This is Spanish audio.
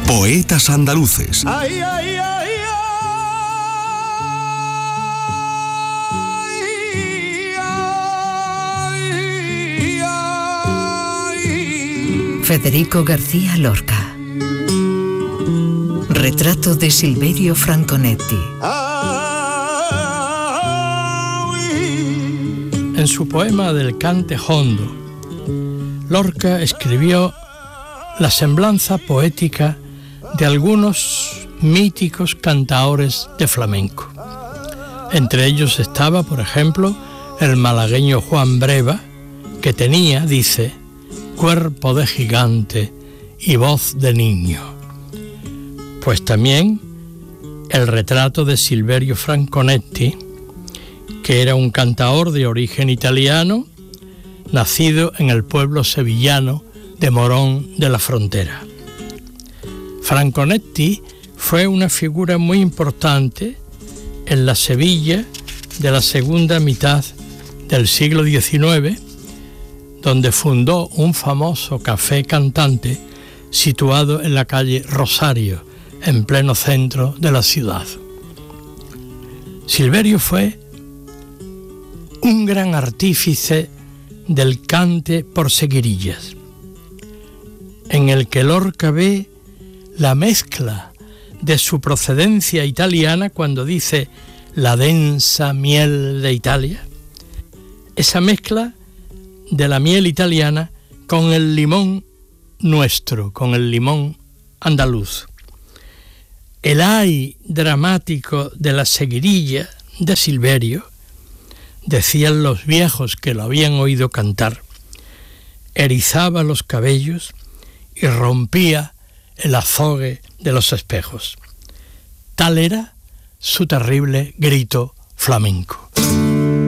Poetas andaluces. Ay, ay, ay, ay, ay. Federico García Lorca. Retrato de Silverio Franconetti. En su poema del Cante Jondo, Lorca escribió la semblanza poética de algunos míticos cantaores de flamenco. Entre ellos estaba, por ejemplo, el malagueño Juan Breva, que tenía, dice, cuerpo de gigante y voz de niño. Pues también el retrato de Silverio Franconetti, que era un cantaor de origen italiano, nacido en el pueblo sevillano de Morón de la Frontera. Franconetti fue una figura muy importante en la Sevilla de la segunda mitad del siglo XIX, donde fundó un famoso café cantante situado en la calle Rosario, en pleno centro de la ciudad. Silverio fue un gran artífice del cante por seguirillas, en el que Lorca ve la mezcla de su procedencia italiana cuando dice la densa miel de Italia, esa mezcla de la miel italiana con el limón nuestro, con el limón andaluz. El ay dramático de la seguirilla de Silverio, decían los viejos que lo habían oído cantar, erizaba los cabellos y rompía el azogue de los espejos. Tal era su terrible grito flamenco.